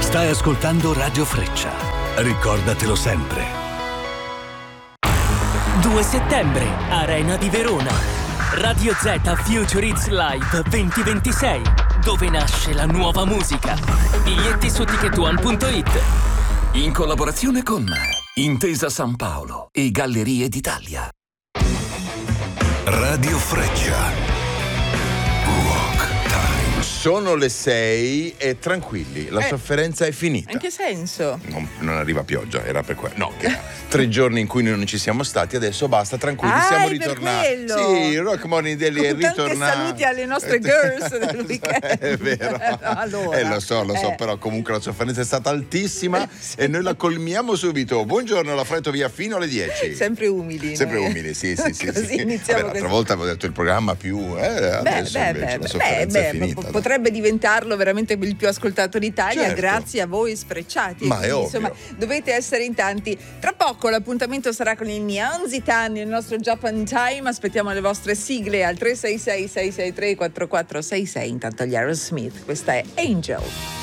Stai ascoltando Radio Freccia. Ricordatelo sempre. 2 settembre, Arena di Verona. Radio Z Future Hits Live 2026, dove nasce la nuova musica. Biglietti su ticketone.it. In collaborazione con Intesa San Paolo e Gallerie d'Italia. Radio Freccia. Sono le 6 e tranquilli, la sofferenza è finita. In che senso? Non arriva pioggia, era per quello. No, che era 3 giorni in cui noi non ci siamo stati, adesso basta, tranquilli, siamo ritornati. Per quello. Sì, Rock Morning Daily è ritornato. Tanti saluti alle nostre girls del weekend. È vero. Allora, lo so, però comunque la sofferenza è stata altissima e noi la colmiamo subito. Buongiorno, la Fretto via fino alle 10. Sempre umili. Sempre umili, sì. Così iniziamo. L'altra volta avevo detto il programma più, adesso invece la sofferenza è finita. Potrebbe diventarlo veramente il più ascoltato d'Italia, certo, grazie a voi sfrecciati. Ma quindi, è ovvio. insomma, dovete essere in tanti. Tra poco l'appuntamento sarà con il Nyan Zitani, il nostro Japan Time. Aspettiamo le vostre sigle al 366 663 4466. Intanto gli Aerosmith, questa è Angel.